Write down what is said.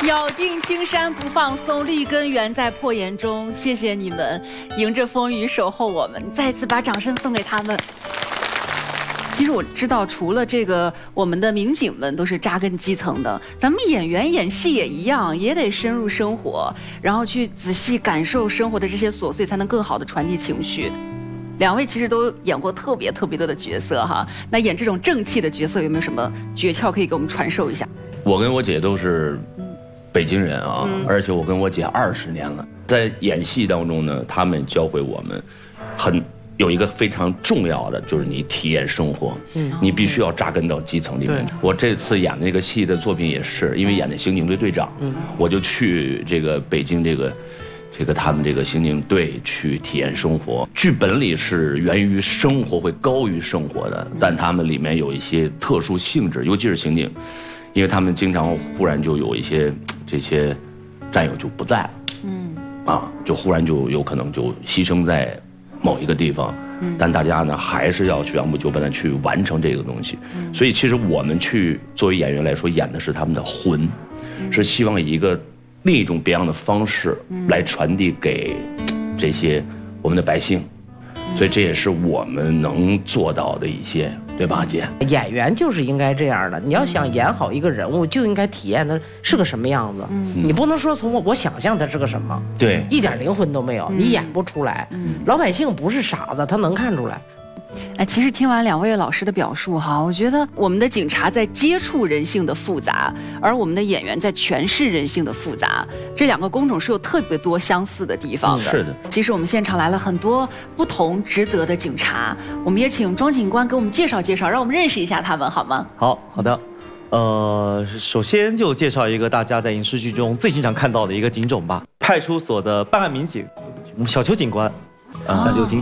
咬定青山不放松，立根缘在破岩中。谢谢你们，迎着风雨守候我们。再次把掌声送给他们。其实我知道，除了这个，我们的民警们都是扎根基层的，咱们演员演戏也一样，也得深入生活，然后去仔细感受生活的这些琐碎，才能更好的传递情绪。两位其实都演过特别多的角色哈，那演这种正气的角色有没有什么诀窍可以给我们传授一下？ 我跟我姐都是北京人啊，而且我跟我姐20年了，在演戏当中呢，他们教会我们有一个非常重要的，就是你体验生活，你必须要扎根到基层里面。我这次演的那个戏的作品也是，因为演的刑警队队长，我就去这个北京这个他们这个刑警队去体验生活。剧本里是源于生活，会高于生活的，但他们里面有一些特殊性质，尤其是刑警，因为他们经常忽然就有一些这些战友就不在了，就忽然就有可能就牺牲在某一个地方，但大家呢还是要去按部就班的去完成这个东西。所以其实我们去作为演员来说，演的是他们的魂，是希望以一个另一种别样的方式来传递给这些我们的百姓。所以这也是我们能做到的一些，对吧，姐？ 演员就是应该这样的，你要想演好一个人物，就应该体验他是个什么样子。你不能说从我想象他是个什么， 对， 一点灵魂都没有，你演不出来。老百姓不是傻子，他能看出来。 哎，其实听完两位老师的表述哈，我觉得我们的警察在接触人性的复杂，而我们的演员在诠释人性的复杂，这两个工种是有特别多相似的地方的。 是的。 其实我们现场来了很多不同职责的警察，我们也请庄警官给我们介绍介绍，让我们认识一下他们，好吗？ 好的。首先就介绍一个大家在影视剧中最经常看到的一个警种吧，派出所的办案民警，我们小邱警官。那就请